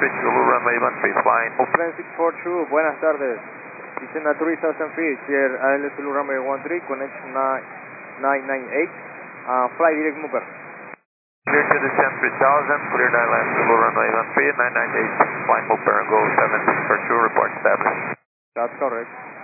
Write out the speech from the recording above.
feet, Zulu runway 13, flying. Plan 642, buenas tardes. Descend at 3,000 feet, here AL Zulu runway 13, connection 998, fly direct Mooper. Clear to descend 3000, clear ILS Zulu runway 13, 998, flying Mooper, go 17 for 2, report established. That's correct.